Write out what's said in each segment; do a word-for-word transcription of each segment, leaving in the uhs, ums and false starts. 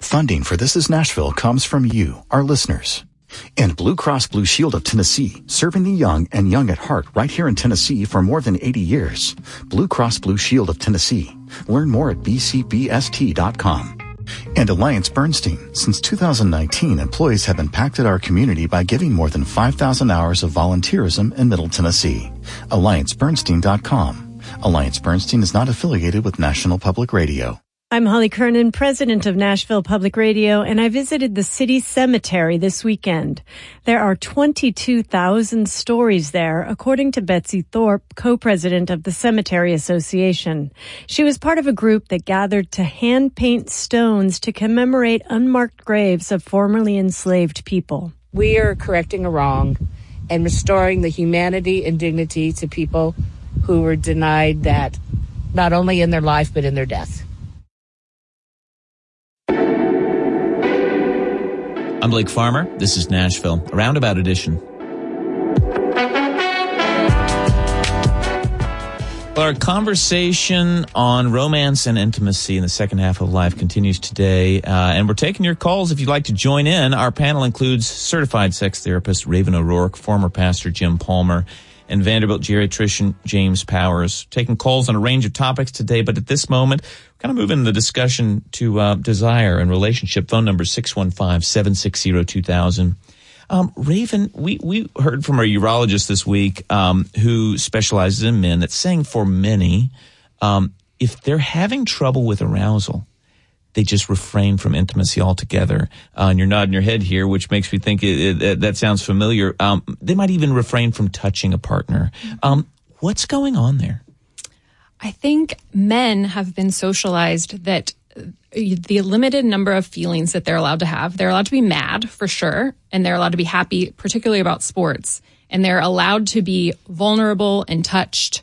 Funding for This Is Nashville comes from you, our listeners. And Blue Cross Blue Shield of Tennessee, serving the young and young at heart right here in Tennessee for more than eighty years. Blue Cross Blue Shield of Tennessee. Learn more at b c b s t dot com. And Alliance Bernstein. Since two thousand nineteen, employees have impacted our community by giving more than five thousand hours of volunteerism in Middle Tennessee. alliance bernstein dot com. Alliance Bernstein is not affiliated with National Public Radio. I'm Holly Kernan, president of Nashville Public Radio, and I visited the city cemetery this weekend. There are twenty-two thousand stories there, according to Betsy Thorpe, co-president of the Cemetery Association. She was part of a group that gathered to hand paint stones to commemorate unmarked graves of formerly enslaved people. We are correcting a wrong and restoring the humanity and dignity to people who were denied that not only in their life but in their death. I'm Blake Farmer. This is Nashville, a roundabout edition. Our conversation on romance and intimacy in the second half of life continues today, uh, and we're taking your calls if you'd like to join in. Our panel includes certified sex therapist Raven O'Rourke, former pastor Jim Palmer, and Vanderbilt geriatrician James Powers. Taking calls on a range of topics today, but at this moment, we're kind of moving the discussion to uh, desire and relationship. Phone number six one five, seven six zero, two thousand. Um, Raven, we, we heard from our urologist this week um, who specializes in men that's saying for many, um, if they're having trouble with arousal, they just refrain from intimacy altogether. Uh, and you're nodding your head here, which makes me think it, it, that sounds familiar. Um, they might even refrain from touching a partner. Um, what's going on there? I think men have been socialized that the limited number of feelings that they're allowed to have, they're allowed to be mad for sure, and they're allowed to be happy, particularly about sports, and they're allowed to be vulnerable and touched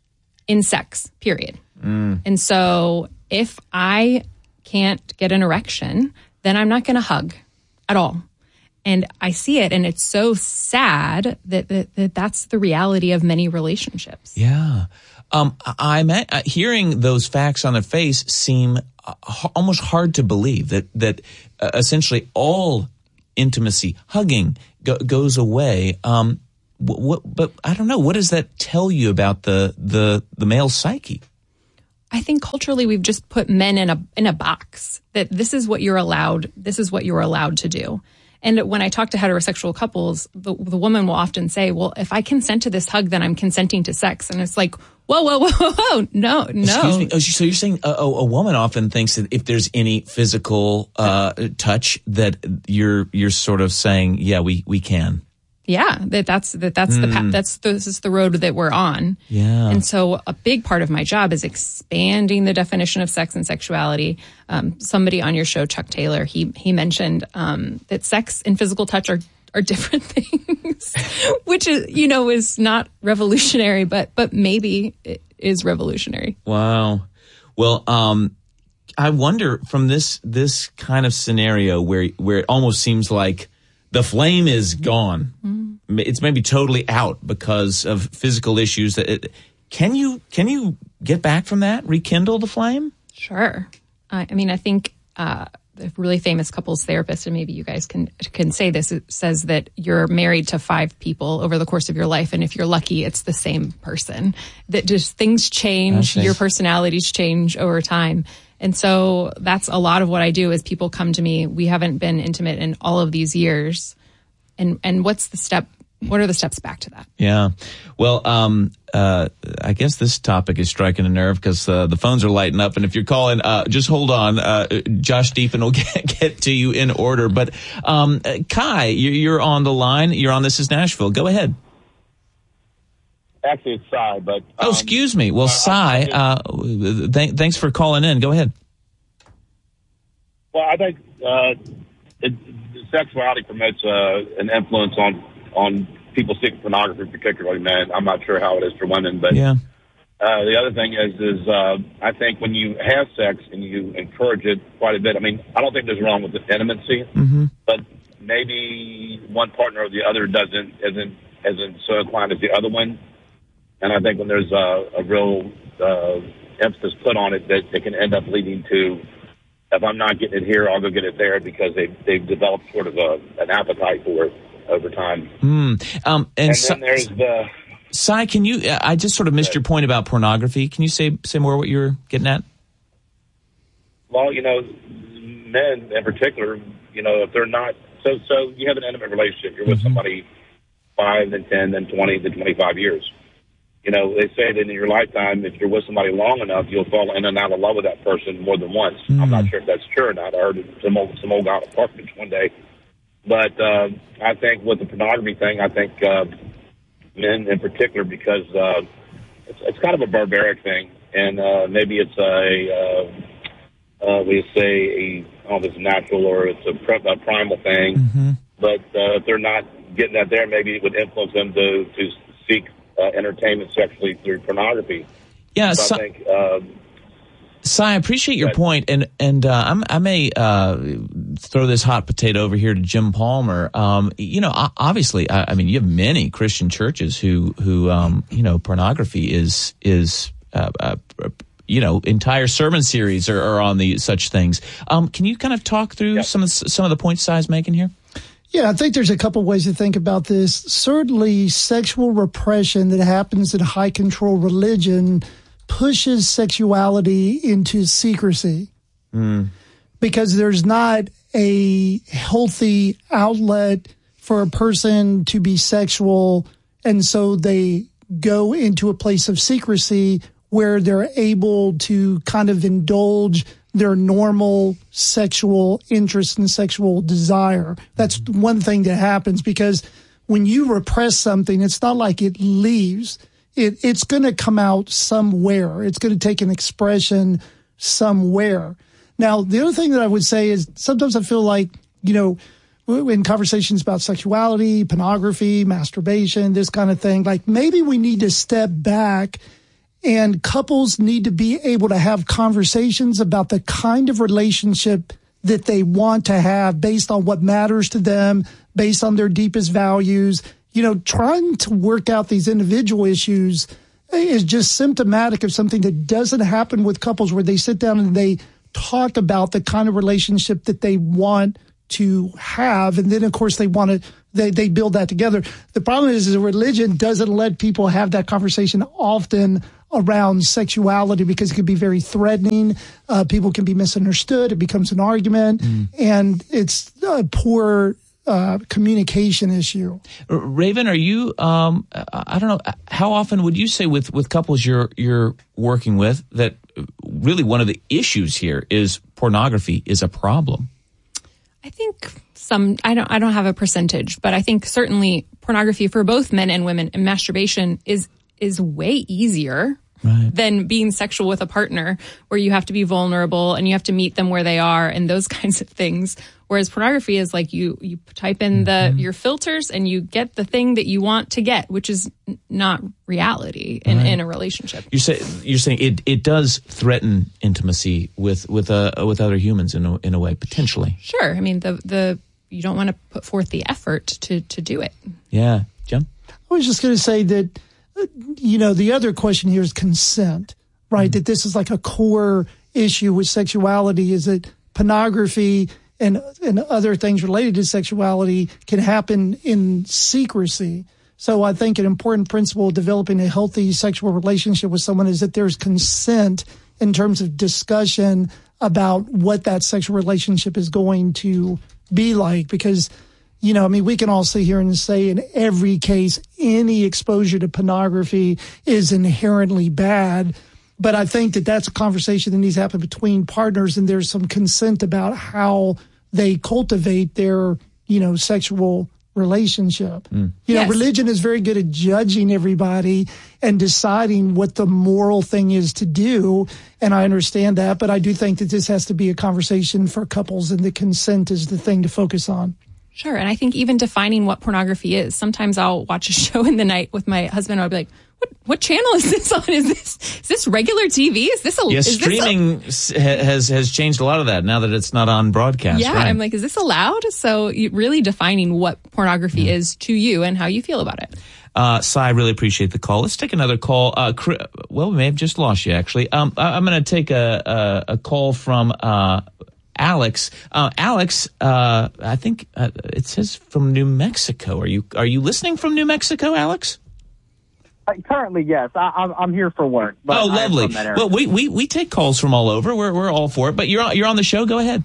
in sex, period. Mm. And so if I can't get an erection, then I'm not going to hug at all. And I see it, and it's so sad that, that, that that's the reality of many relationships. Yeah. Um, I'm at, uh, hearing those facts on their face seem uh, h- almost hard to believe that, that uh, essentially all intimacy, hugging go- goes away. Um, what, what, but I don't know. What does that tell you about the, the, the male psyche? I think culturally we've just put men in a in a box that this is what you're allowed. This is what you're allowed to do. And when I talk to heterosexual couples, the, the woman will often say, well, if I consent to this hug, then I'm consenting to sex. And it's like, whoa, whoa, whoa, whoa, whoa. No, no. Excuse me. Oh, so you're saying a, a woman often thinks that if there's any physical uh, touch that you're you're sort of saying, yeah, we, we can. Yeah, that that's that that's mm. the path, that's this is the road that we're on. Yeah, and so a big part of my job is expanding the definition of sex and sexuality. Um, somebody on your show, Chuck Taylor, he he mentioned um, that sex and physical touch are are different things, which is you know is not revolutionary, but but maybe it is revolutionary. Wow. Well, um, I wonder from this this kind of scenario where where it almost seems like the flame is gone. Mm-hmm. It's maybe totally out because of physical issues. That it, can you can you get back from that? Rekindle the flame? Sure. Uh, I mean, I think uh, the really famous couples therapist, and maybe you guys can can say this, it says that you're married to five people over the course of your life, and if you're lucky, it's the same person. That just things change, your personalities change over time. And so that's a lot of what I do is people come to me, we haven't been intimate in all of these years. And and what's the step, what are the steps back to that? Yeah. Well, um, uh, I guess this topic is striking a nerve because uh, the phones are lighting up. And if you're calling, uh, just hold on. Uh, Josh Deepin will get, get to you in order. But um, Kai, you're on the line. You're on This Is Nashville. Go ahead. Actually, it's Cy, but... Um, oh, excuse me. Well, uh, Cy, uh, th- thanks for calling in. Go ahead. Well, I think uh, it, sexuality promotes uh, an influence on, on people seeking pornography, particularly men. I'm not sure how it is for women, but yeah. uh, the other thing is, is uh, I think when you have sex and you encourage it quite a bit, I mean, I don't think there's wrong with the intimacy, mm-hmm. but maybe one partner or the other doesn't isn't isn't so inclined as the other one. And I think when there's a, a real uh, emphasis put on it, that it can end up leading to if I'm not getting it here, I'll go get it there because they they've developed sort of a an appetite for it over time. Mm. Um, and and so, then there's the Cy, can you? I just sort of missed your point about pornography. Can you say say more what you were getting at? Well, you know, men in particular, you know, if they're not so so, you have an intimate relationship. You're with mm-hmm. somebody five, then ten, then twenty, then twenty-five years. You know, they say that in your lifetime, if you're with somebody long enough, you'll fall in and out of love with that person more than once. Mm. I'm not sure if that's true or not. I heard some old, some old guy at apartments one day. But uh, I think with the pornography thing, I think uh, men in particular, because uh, it's, it's kind of a barbaric thing. And uh, maybe it's a, uh, uh, we say, a, I don't know if it's natural or it's a, pr- a primal thing. Mm-hmm. But uh, if they're not getting that there, maybe it would influence them to, to seek Uh, entertainment sexually through pornography. Yeah, so so, I think. Um, Cy, I appreciate your point, and and uh, I'm, I may uh, throw this hot potato over here to Jim Palmer. Um, you know, obviously, I, I mean, you have many Christian churches who who um, you know, pornography is is uh, uh, you know, entire sermon series are, are on the such things. Um, can you kind of talk through yeah. some of the, some of the points Cy's making here? Yeah, I think there's a couple ways to think about this. Certainly, sexual repression that happens in high control religion pushes sexuality into secrecy mm. because there's not a healthy outlet for a person to be sexual. And so they go into a place of secrecy where they're able to kind of indulge their normal sexual interest and sexual desire. That's one thing that happens, because when you repress something, it's not like it leaves. It, it's going to come out somewhere. It's going to take an expression somewhere. Now, the other thing that I would say is sometimes I feel like, you know, in conversations about sexuality, pornography, masturbation, this kind of thing, like maybe we need to step back. And couples need to be able to have conversations about the kind of relationship that they want to have based on what matters to them, based on their deepest values. You know, trying to work out these individual issues is just symptomatic of something that doesn't happen with couples where they sit down and they talk about the kind of relationship that they want to have. And then, of course, they want to, they, they build that together. The problem is, is religion doesn't let people have that conversation often around sexuality because it can be very threatening. Uh, people can be misunderstood. It becomes an argument, mm. and it's a poor uh, communication issue. Raven, are you? Um, I don't know. How often would you say with, with couples you're you're working with that really one of the issues here is pornography is a problem? I think some. I don't. I don't have a percentage, but I think certainly pornography for both men and women and masturbation is. is way easier right. than being sexual with a partner where you have to be vulnerable and you have to meet them where they are and those kinds of things. Whereas pornography is like you, you type in the, mm-hmm. your filters and you get the thing that you want to get, which is n- not reality in, right. in a relationship. You say, you're saying it, it does threaten intimacy with, with, uh, with other humans in a, in a way, potentially. Sure. I mean, the, the, you don't want to put forth the effort to, to do it. Yeah. Jim? I was just going to say that, you know, the other question here is consent, right? Mm-hmm. That this is like a core issue with sexuality, is that pornography and and other things related to sexuality can happen in secrecy. So I think an important principle of developing a healthy sexual relationship with someone is that there's consent in terms of discussion about what that sexual relationship is going to be like. Because, you know, I mean, we can all sit here and say in every case, any exposure to pornography is inherently bad. But I think that that's a conversation that needs to happen between partners, and there's some consent about how they cultivate their, you know, sexual relationship. Mm. You yes. know, religion is very good at judging everybody and deciding what the moral thing is to do. And I understand that, but I do think that this has to be a conversation for couples, and the consent is the thing to focus on. Sure. And I think even defining what pornography is, sometimes I'll watch a show in the night with my husband and I'll be like, what, what channel is this on? Is this, is this regular T V? Is this a, yes, is streaming this a, has, has changed a lot of that now that it's not on broadcast. Yeah. Right? I'm like, is this allowed? So you, really defining what pornography yeah. is to you and how you feel about it. Uh, Cy, I really appreciate the call. Let's take another call. Uh, well, we may have just lost you, actually. Um, I, I'm going to take a, a, a call from, uh, Alex. Uh, Alex, uh, I think uh, it says from New Mexico. Are you are you listening from New Mexico, Alex? Uh, currently, yes. I, I'm I'm here for work. But Oh, lovely. Well, we, we we take calls from all over. We're we're all for it. But you're on, you're on the show. Go ahead.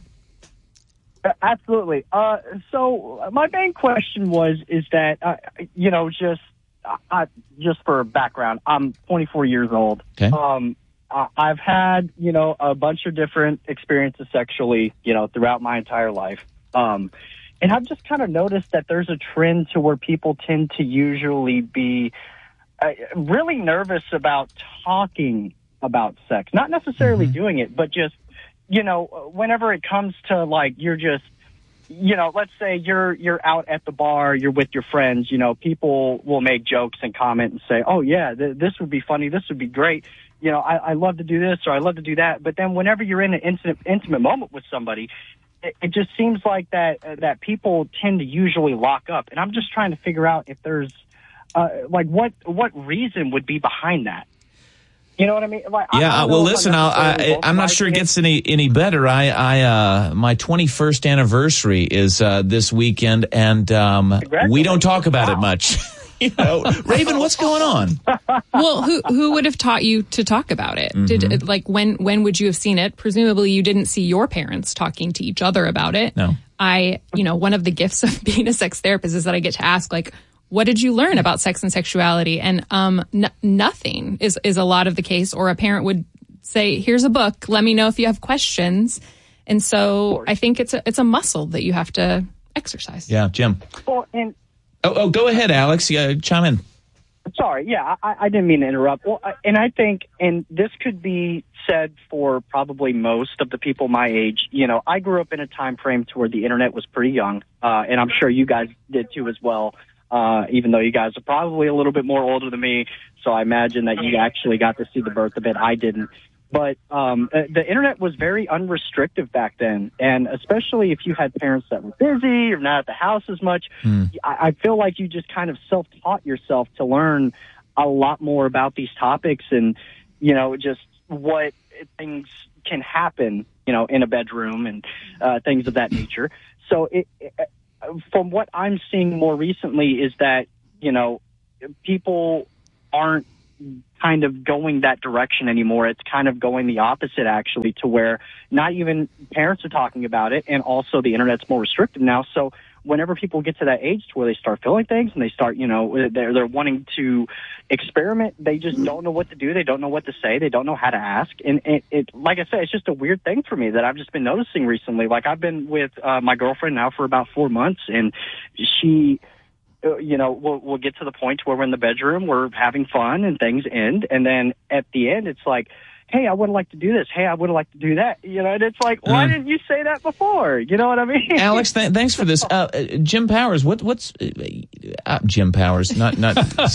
Uh, absolutely. Uh, so my main question was is that uh, you know just uh, just for background, I'm twenty-four years old. Okay. Um, I've had, you know, a bunch of different experiences sexually, you know, throughout my entire life. Um, and I've just kind of noticed that there's a trend to where people tend to usually be uh, really nervous about talking about sex, not necessarily mm-hmm. doing it, but just, you know, whenever it comes to like, you're just, you know, let's say you're, you're out at the bar, you're with your friends, you know, people will make jokes and comment and say, oh yeah, th- this would be funny. This would be great. You know, I, I love to do this or I love to do that. But then whenever you're in an intimate, intimate moment with somebody, it, it just seems like that uh, that people tend to usually lock up. And I'm just trying to figure out if there's uh, like what what reason would be behind that. You know what I mean? Like, yeah. I well, listen, I'll, I, I'm not sure it gets any any better. I, I, uh, my twenty-first anniversary is uh, this weekend, and um, we don't talk about wow. it much. You know, Raven, what's going on? Well, who who would have taught you to talk about it? Mm-hmm. Did like when when would you have seen it? Presumably, you didn't see your parents talking to each other about it. No. I, you know, one of the gifts of being a sex therapist is that I get to ask, like, what did you learn about sex and sexuality? And um, n- nothing is is a lot of the case. Or a parent would say, "Here's a book. Let me know if you have questions." And so I think it's a it's a muscle that you have to exercise. Yeah, Jim. Well, and. Oh, oh, go ahead, Alex. Yeah, chime in. Sorry, yeah, I, I didn't mean to interrupt. Well, I, and I think, and this could be said for probably most of the people my age. You know, I grew up in a time frame to where the internet was pretty young, uh, and I'm sure you guys did too as well. Uh, even though you guys are probably a little bit more older than me, so I imagine that you actually got to see the birth of it. I didn't. But um, the internet was very unrestrictive back then, and especially if you had parents that were busy or not at the house as much, mm. I, I feel like you just kind of self-taught yourself to learn a lot more about these topics and, you know, just what things can happen, you know, in a bedroom and uh, things of that nature. So it, it, from what I'm seeing more recently is that, you know, people aren't kind of going that direction anymore. It's kind of going the opposite, actually, to where not even parents are talking about it, and also the internet's more restrictive now. So whenever people get to that age to where they start feeling things and they start, you know, they're, they're wanting to experiment, they just don't know what to do. They don't know what to say. They don't know how to ask. And it, it like I said, it's just a weird thing for me that I've just been noticing recently. Like, I've been with uh, my girlfriend now for about four months, and she... you know, we'll, we'll get to the point where we're in the bedroom, we're having fun and things end. And then at the end, it's like, hey, I would like to do this. Hey, I would like to do that. You know, and it's like, why mm. didn't you say that before? You know what I mean? Alex, th- thanks for this. Uh, Jim Powers, what, what's, uh, uh, Jim Powers, not, not,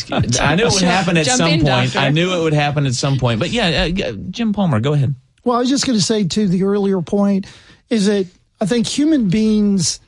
I knew it would happen at Jump some in, point. doctor. I knew it would happen at some point. But yeah, uh, Jim Palmer, go ahead. Well, I was just going to say to the earlier point is that I think human beings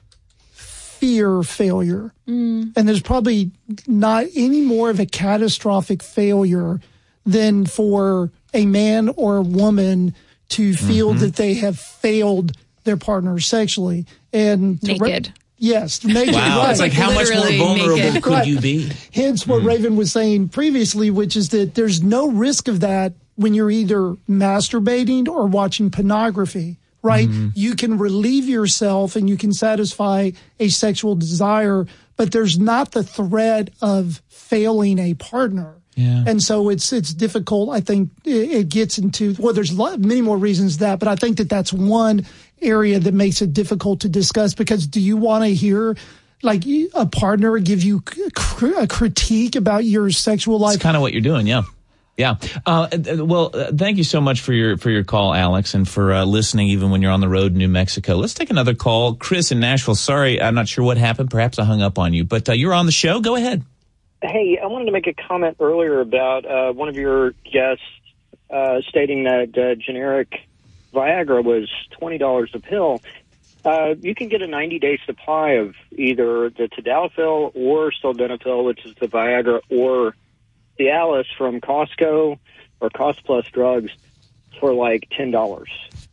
fear failure. Mm. And there's probably not any more of a catastrophic failure than for a man or a woman to feel mm-hmm. that they have failed their partner sexually. And naked. Re- yes, naked. Wow, right. it's like how much more vulnerable naked. could right. you be? Hence what mm. Raven was saying previously, which is that there's no risk of that when you're either masturbating or watching pornography. Right? Mm-hmm. You can relieve yourself and you can satisfy a sexual desire, but there's not the threat of failing a partner. Yeah. And so it's it's difficult. I think it, it gets into, well, there's a lot, many more reasons that, but I think that that's one area that makes it difficult to discuss, because do you want to hear like a partner give you a critique about your sexual life? That's kind of what you're doing, yeah. Yeah. Uh, well, uh, thank you so much for your for your call, Alex, and for uh, listening even when you're on the road in New Mexico. Let's take another call. Chris in Nashville. Sorry, I'm not sure what happened. Perhaps I hung up on you, but uh, you're on the show. Go ahead. Hey, I wanted to make a comment earlier about uh, one of your guests uh, stating that uh, generic Viagra was twenty dollars a pill. Uh, you can get a ninety-day supply of either the Tadalafil or Sildenafil, which is the Viagra, or Cialis from Costco or Cost Plus Drugs for like ten dollars.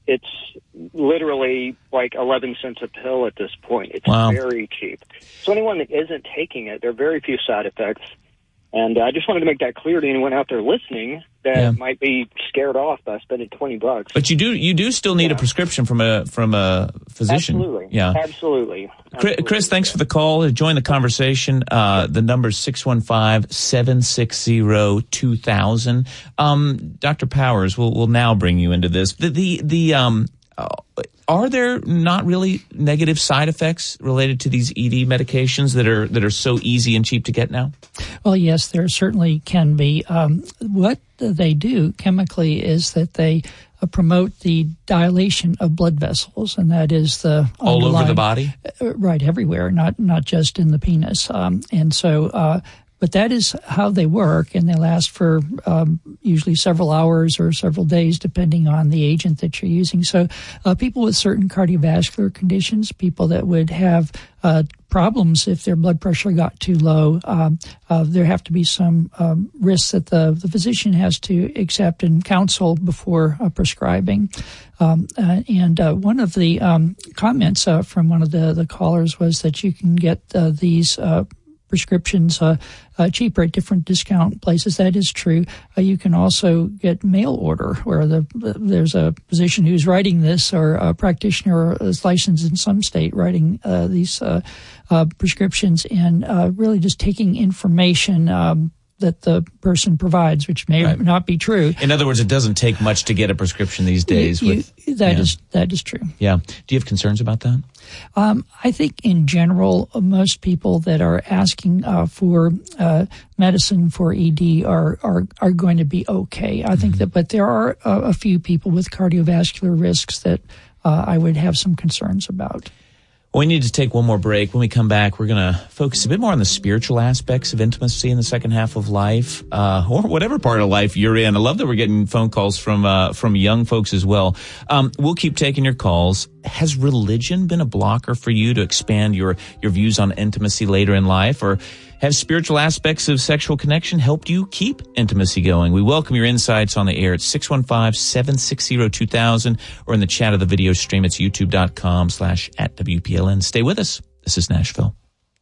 it's literally like eleven cents a pill at this point. It's wow. very cheap. So anyone that isn't taking it, there are very few side effects. And uh, I just wanted to make that clear to anyone out there listening that yeah. might be scared off by spending twenty bucks. But you do you do still need yeah. a prescription from a from a physician. Absolutely. Yeah. Absolutely. Absolutely. Chris, thanks for the call. Join the conversation. Uh, the number is six one five, seven six zero, two thousand. Um, Doctor Powers, we'll, we'll now bring you into this. The, the, the, um, uh, are there not really negative side effects related to these E D medications that are, that are so easy and cheap to get now? Well, yes, there certainly can be. Um, what they do chemically is that they uh, promote the dilation of blood vessels, and that is the all over the body, uh, right, everywhere, not not just in the penis. Um, and so, uh, but that is how they work, and they last for um, usually several hours or several days, depending on the agent that you're using. So, uh, people with certain cardiovascular conditions, people that would have uh, problems if their blood pressure got too low, um, uh, there have to be some um, risks that the, the physician has to accept and counsel before uh, prescribing. Um, uh, and uh, one of the um, comments uh, from one of the, the callers was that you can get uh, these uh, prescriptions uh, uh, cheaper at different discount places. That is true. Uh, you can also get mail order, where the, there's a physician who's writing this, or a practitioner is licensed in some state writing uh, these uh, uh, prescriptions, and uh, really just taking information um, that the person provides, which may right. not be true. In other words, it doesn't take much to get a prescription these days. You, with, you, that yeah. is that is true. Yeah. Do you have concerns about that? Um, I think in general, most people that are asking uh, for uh, medicine for E D are, are are going to be okay. I mm-hmm. think that, but there are a, a few people with cardiovascular risks that uh, I would have some concerns about. We need to take one more break. When we come back, we're going to focus a bit more on the spiritual aspects of intimacy in the second half of life, uh, or whatever part of life you're in. I love that we're getting phone calls from uh, from young folks as well. Um, we'll keep taking your calls. Has religion been a blocker for you to expand your, your views on intimacy later in life? Or have spiritual aspects of sexual connection helped you keep intimacy going? We welcome your insights on the air at six one five, seven six zero, two thousand, or in the chat of the video stream. It's youtube.com slash at WPLN. Stay with us. This is Nashville.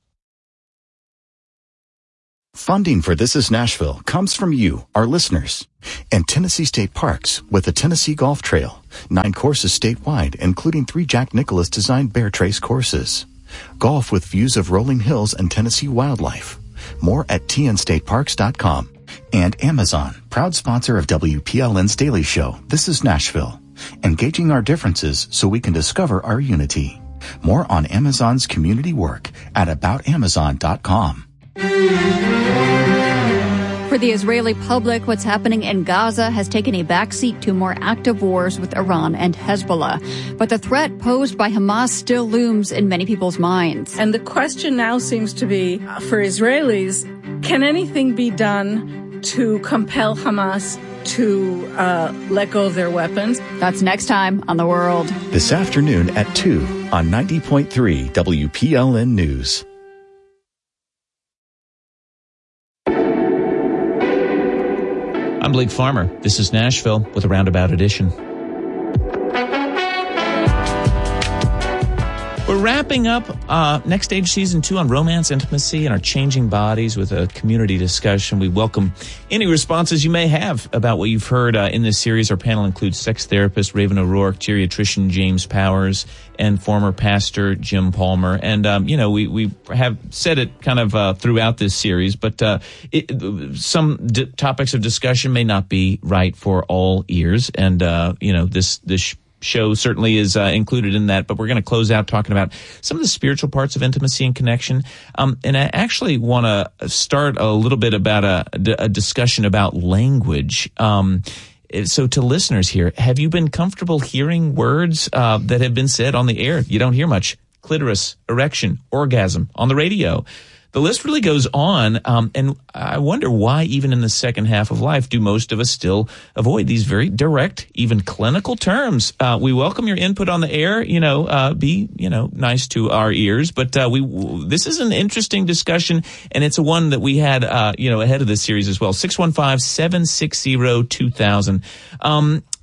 Funding for This is Nashville comes from you, our listeners, and Tennessee State Parks with the Tennessee Golf Trail. Nine courses statewide, including three Jack Nicklaus designed Bear Trace courses. Golf with views of rolling hills and Tennessee wildlife. More at T N state parks dot com. And Amazon, proud sponsor of W P L N's Daily Show, This is Nashville. Engaging our differences so we can discover our unity. More on Amazon's community work at about amazon dot com. For the Israeli public, what's happening in Gaza has taken a backseat to more active wars with Iran and Hezbollah. But the threat posed by Hamas still looms in many people's minds. And the question now seems to be, for Israelis, can anything be done to compel Hamas to uh, let go of their weapons? That's next time on The World. This afternoon at two on ninety point three W P L N News. I'm Blake Farmer. This is Nashville with a Roundabout Edition. We're wrapping up uh, Next Stage Season two on romance, intimacy, and our changing bodies with a community discussion. We welcome any responses you may have about what you've heard uh, in this series. Our panel includes sex therapist Raven O'Rourke, geriatrician James Powers, and former pastor Jim Palmer. And, um, you know, we, we have said it kind of uh, throughout this series, but uh, it, some d- topics of discussion may not be right for all ears. And, uh, you know, this this sh- show certainly is uh, included in that, but we're going to close out talking about some of the spiritual parts of intimacy and connection. Um, and I actually want to start a little bit about a, a discussion about language. Um, so to listeners here, have you been comfortable hearing words uh, that have been said on the air? You don't hear much. Clitoris, erection, orgasm on the radio. The list really goes on, um, and I wonder why even in the second half of life do most of us still avoid these very direct, even clinical terms. Uh, we welcome your input on the air. You know, uh, be, you know, nice to our ears, but uh, we w- this is an interesting discussion, and it's a one that we had, uh, you know, ahead of this series as well. six one five, seven six zero, two thousand. Um,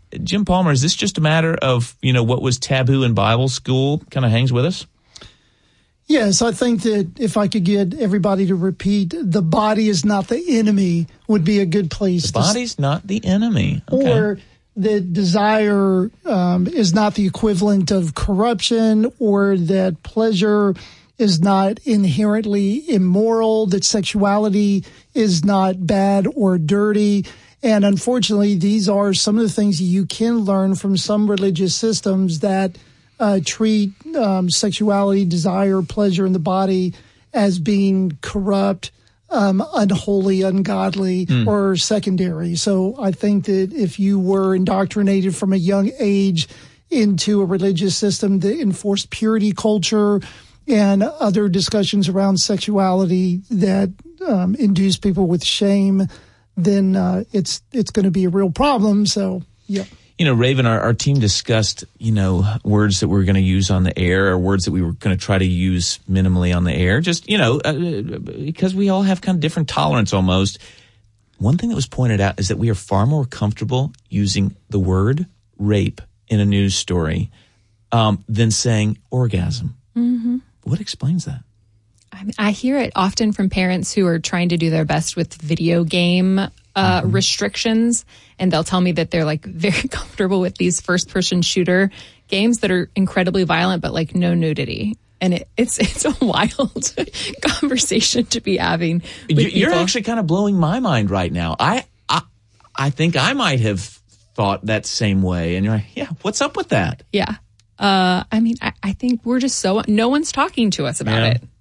Jim Palmer, is this just a matter of, you know, what was taboo in Bible school kind of hangs with us? Yes, I think that if I could get everybody to repeat, the body is not the enemy would be a good place. The body's to, not the enemy. Okay. Or that desire um, is not the equivalent of corruption, or that pleasure is not inherently immoral, that sexuality is not bad or dirty. And unfortunately, these are some of the things you can learn from some religious systems that uh, treat um, sexuality, desire, pleasure in the body as being corrupt, um, unholy, ungodly, mm. or secondary. So I think that if you were indoctrinated from a young age into a religious system that enforced purity culture and other discussions around sexuality that um, induce people with shame, then uh, it's it's going to be a real problem. So, yeah. You know, Raven, our, our team discussed, you know, words that we were going to use on the air, or words that we were going to try to use minimally on the air, just, you know, uh, because we all have kind of different tolerance almost. One thing that was pointed out is that we are far more comfortable using the word rape in a news story um, than saying orgasm. Mm-hmm. What explains that? I mean, I hear it often from parents who are trying to do their best with video game uh, mm-hmm. restrictions, and they'll tell me that they're like very comfortable with these first-person shooter games that are incredibly violent, but like no nudity. And it, it's it's a wild conversation to be having. With You're people. actually kind of blowing my mind right now. I, I I think I might have thought that same way, and you're like, yeah, what's up with that? Yeah. Uh, I mean, I, I think we're just so, no one's talking to us about yeah. it.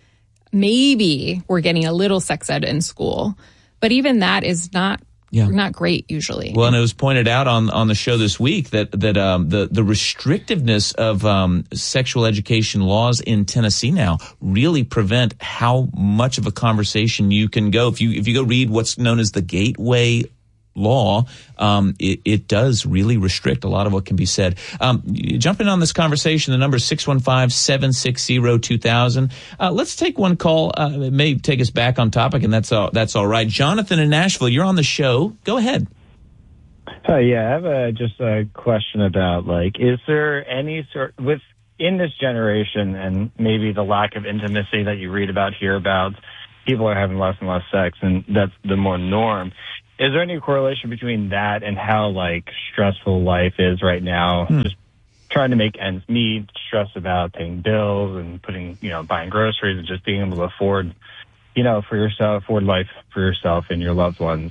Maybe we're getting a little sex ed in school, but even that is not yeah. not great usually. Well, and it was pointed out on, on the show this week that that um, the the restrictiveness of um, sexual education laws in Tennessee now really prevent how much of a conversation you can go. If you if you go read what's known as the Gateway law, um, it, it does really restrict a lot of what can be said. Um, jump in on this conversation. The number is six one five, seven six zero, two thousand. Uh, let's take one call. Uh, it may take us back on topic, and that's all, that's all right. Jonathan in Nashville, you're on the show. Go ahead. Hi, yeah, I have a, just a question about, like, is there any sort, with, in this generation and maybe the lack of intimacy that you read about here about, people are having less and less sex, and that's the more norm. Is there any correlation between that and how, like, stressful life is right now? Hmm. Just trying to make ends meet, stress about paying bills and putting, you know, buying groceries and just being able to afford, you know, for yourself, afford life for yourself and your loved ones.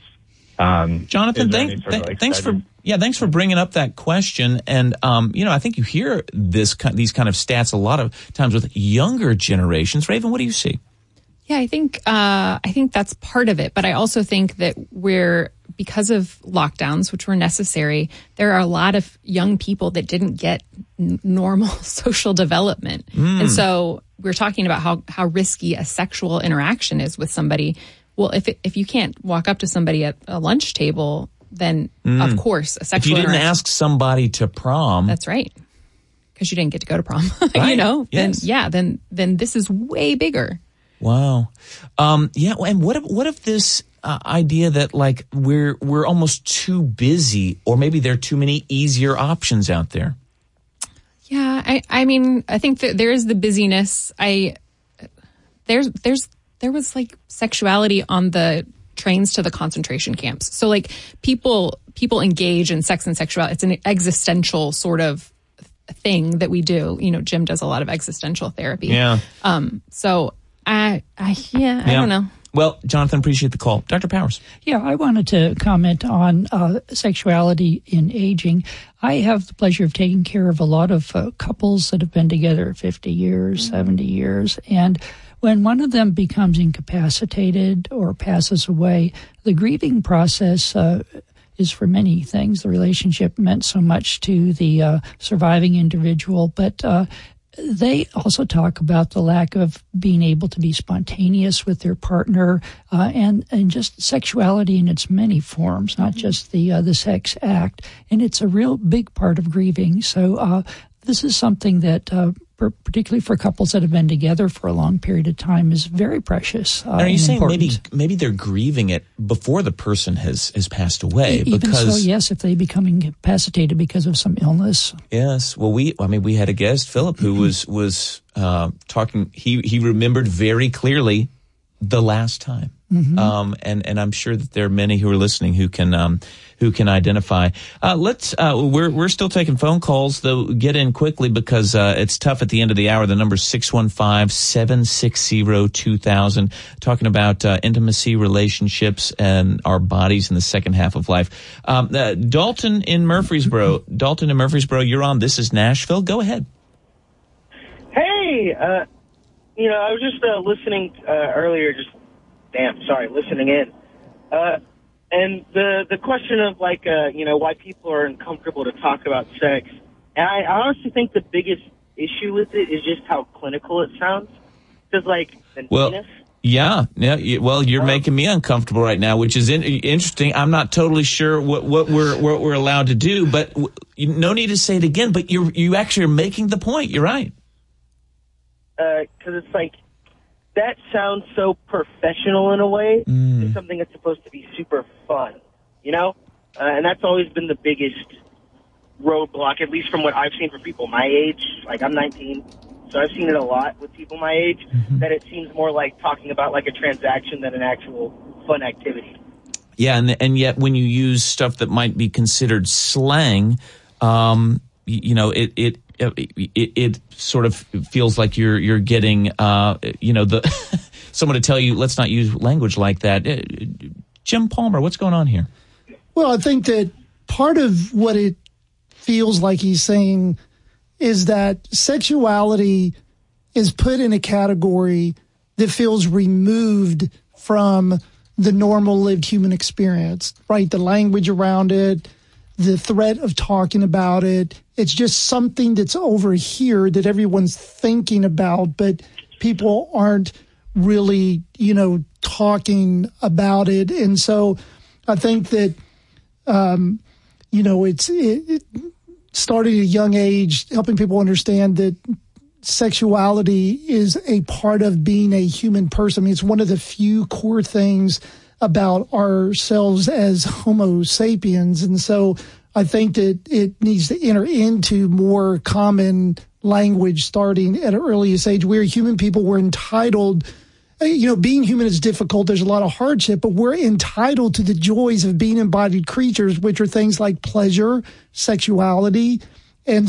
Um, Jonathan, thank, th- like thanks for yeah, thanks for bringing up that question. And um, you know, I think you hear this these kind of stats a lot of times with younger generations. Raven, what do you see? Yeah, I think uh, I think that's part of it, but I also think that we're, because of lockdowns, which were necessary, there are a lot of young people that didn't get n- normal social development, mm. and so we're talking about how how risky a sexual interaction is with somebody. Well, if it, if you can't walk up to somebody at a lunch table, then mm. of course a sexual. If you didn't ask somebody to prom, that's right, because you didn't get to go to prom. Right. You know, yes. then yeah, then then this is way bigger. Wow. Um, yeah. And what if, what if this uh, idea that like we're, we're almost too busy, or maybe there are too many easier options out there? Yeah. I, I mean, I think that there is the busyness. I, there's, there's, there was like sexuality on the trains to the concentration camps. So like people, people engage in sex and sexuality. It's an existential sort of thing that we do. You know, Jim does a lot of existential therapy. Yeah. Um, so, I, I, yeah, I yeah. don't know. Well, Jonathan, appreciate the call. Doctor Powers. Yeah, I wanted to comment on uh, sexuality in aging. I have the pleasure of taking care of a lot of uh, couples that have been together fifty years, seventy years. And when one of them becomes incapacitated or passes away, the grieving process uh, is for many things. The relationship meant so much to the uh, surviving individual, but uh they also talk about the lack of being able to be spontaneous with their partner, uh, and and just sexuality in its many forms, not just the uh, the sex act. And it's a real big part of grieving. So uh, this is something that uh, particularly for couples that have been together for a long period of time, is very precious. Uh, are you and saying important. maybe maybe they're grieving it before the person has, has passed away? Even because so, yes, if they become incapacitated because of some illness. Yes. Well, we, I mean, we had a guest, Philip, who was, was, uh, talking, he, he remembered very clearly the last time. Mm-hmm. Um, and, and I'm sure that there are many who are listening who can, um, who can identify. Uh, let's, uh, we're, we're still taking phone calls, though. Get in quickly because, uh, it's tough at the end of the hour. The number's six one five, seven six zero, two thousand, talking about, uh, intimacy, relationships, and our bodies in the second half of life. Um, uh, Dalton in Murfreesboro, Dalton in Murfreesboro, you're on. This is Nashville. Go ahead. Hey, uh, you know, I was just, uh, listening, uh, earlier, just, damn, sorry, listening in. Uh, And the the question of, like, uh, you know, why people are uncomfortable to talk about sex. And I, I honestly think the biggest issue with it is just how clinical it sounds. Because, like, the well, penis. Yeah, yeah. Well, you're um, making me uncomfortable right now, which is in, interesting. I'm not totally sure what, what we're what we're allowed to do, but w- no need to say it again. But you you actually are making the point. You're right. Because uh, it's like, that sounds so professional in a way. Mm. It's something that's supposed to be super fun, you know? Uh, and that's always been the biggest roadblock, at least from what I've seen for people my age. Like, I'm nineteen, so I've seen it a lot with people my age, mm-hmm. that it seems more like talking about, like, a transaction than an actual fun activity. Yeah, and and yet when you use stuff that might be considered slang, um, you, you know, it, it It, it sort of feels like you're you're getting uh, you know the someone to tell you let's not use language like that. Jim Palmer, what's going on here? Well, I think that part of what it feels like he's saying is that sexuality is put in a category that feels removed from the normal lived human experience, right? The language around it, the threat of talking about it. It's just something that's over here that everyone's thinking about, but people aren't really, you know, talking about it. And so I think that, um, you know, it's it, it, starting at a young age, helping people understand that sexuality is a part of being a human person. I mean, it's one of the few core things about ourselves as Homo sapiens. And so I think that it needs to enter into more common language starting at an earliest age. We're human people. We're entitled, you know, being human is difficult. There's a lot of hardship, but we're entitled to the joys of being embodied creatures, which are things like pleasure, sexuality,